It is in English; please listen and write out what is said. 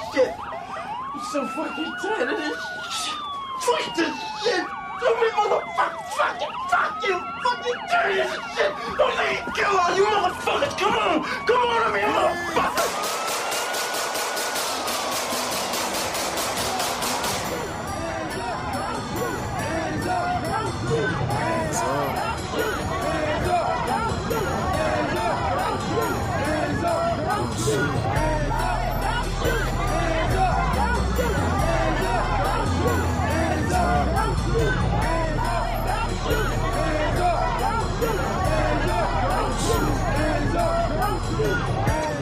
shit. I'm so fucking tired of this shit. Fuck this shit. Stupid motherfucker. Fuck you. Fucking dirty shit. Don't let me kill all you